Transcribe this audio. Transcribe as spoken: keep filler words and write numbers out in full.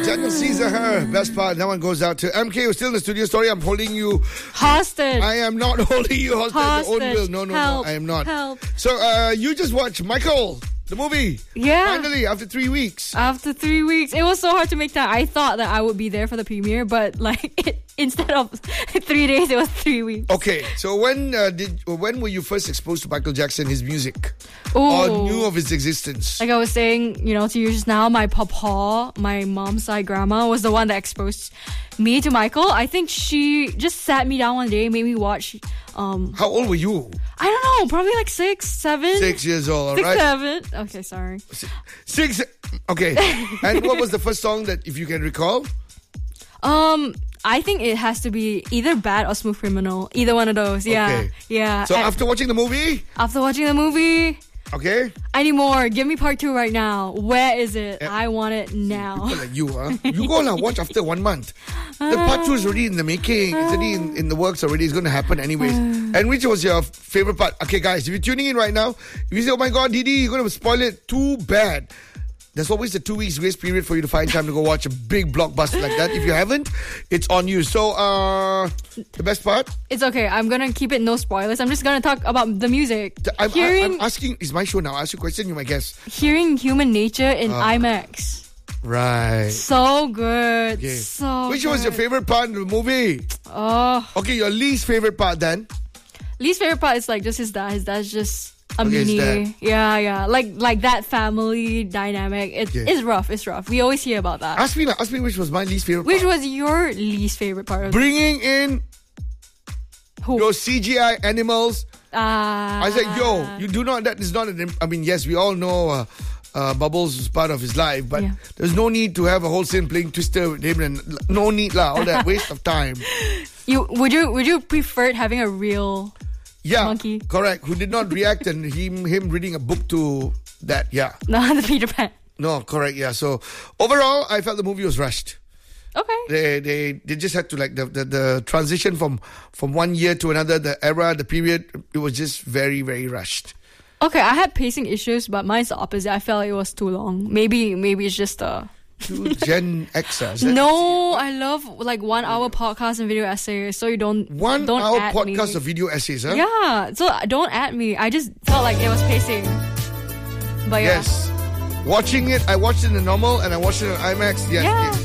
Daniel Caesar, her best part. That one goes out to M K. You're still in the studio. Sorry, I'm holding you hostage. I am not holding you hostage. Hostage. Your own will. No, no, Help. no. I am not. Help. So, uh, you just watched Michael, the movie. Yeah. Finally, after three weeks. After three weeks, it was so hard to make time. I thought that I would be there for the premiere, but like it, instead of three days, it was three weeks. Okay, so when uh, did when were you first exposed to Michael Jackson, his music, Ooh. or knew of his existence? Like I was saying, you know, to you just now, my papa, my mom's side grandma, was the one that exposed me to Michael. I think she just sat me down one day, made me watch. Um, How old were you? I don't know, probably like six, seven. Six years old, all Six, right? seven. Okay, sorry. Six. Okay. And what was the first song that, if you can recall? Um, I think it has to be either Bad or Smooth Criminal. Either one of those. Yeah. Okay. Yeah. So And after watching the movie, after watching the movie, okay, I need more. Give me part two right now. Where is it? Yeah. I want it now. people like you, huh? You go and watch after one month. The part two is already in the making. It's already in, in the works already. It's going to happen anyways. And which was your favorite part? Okay, guys, if you're tuning in right now, if you say, oh my God, Didi, you're going to spoil it. Too bad. There's always a two weeks grace period for you to find time to go watch a big blockbuster like that. If you haven't, it's on you. So, uh, the best part? It's okay. I'm gonna keep it no spoilers. I'm just gonna talk about the music. I'm, hearing, I'm asking, it's my show now. I ask you a question, you might guess. hearing Human Nature in Uh. IMAX. Right. So good. Okay. So Which good. was your favorite part of the movie? Oh, Okay, your least favorite part then? least favorite part is like just his dad. His dad's just a Okay, his mini. dad. Yeah, yeah. Like like that family dynamic. It Okay. is rough. It's rough. We always hear about that. Ask me now. Ask me which was my least favorite Which part. was your least favorite part of Bringing in who? those C G I animals. Ah. I said, yo, you do not, that is not an, I mean, yes, we all know uh, uh, Bubbles is part of his life, but Yeah. there's no need to have a whole scene playing Twister with him, and no need lah, all that waste of time. You would you would you prefer having a real Yeah, monkey? correct. Who did not react and him, him reading a book to that, yeah. No, the Peter Pan. No, correct, yeah. So overall, I felt the movie was rushed. Okay. They they they just had to like the, the, the transition from from one year to another, the era, the period, it was just very, very rushed. Okay, I had pacing issues, but mine's the opposite. I felt like it was too long. Maybe maybe it's just uh To Gen Xers. No, I love like one hour podcast and video essays. So you don't One don't hour add podcast me. of video essays, huh? Yeah, so don't add me. I just felt like it was pacing. But yeah. Yes. Watching it, I watched it in normal and I watched it in IMAX. Yes, Yeah. yes.